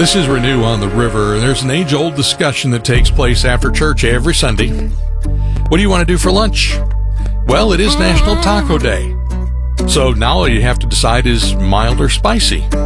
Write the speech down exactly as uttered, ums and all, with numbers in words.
This is Renew on the River. There's an age-old discussion that takes place after church every Sunday. What do you want to do for lunch? Well, it is National Taco Day. So now all you have to decide is mild or spicy.